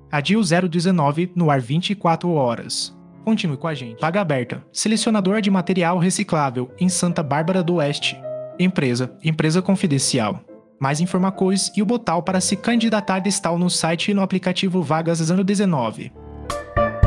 Adil 019 no ar 24 horas. Continue com a gente. Vaga aberta. Selecionador de material reciclável em Santa Bárbara do Oeste. Empresa confidencial. Mais informações e o botão para se candidatar está no site e no aplicativo Vagas 019.